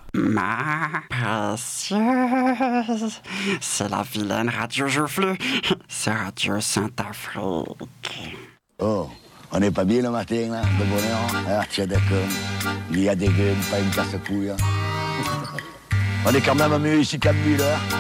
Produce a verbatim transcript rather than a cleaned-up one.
Ma précieuse, c'est la vilaine Radio Joufflu, c'est Radio Saint-Afrique. Oh, on n'est pas bien le matin, là, de bonheur. Ah, tiens, d'accord. Il y a des gueules, pas une casse-couille. On est quand même mieux ici qu'à Müller.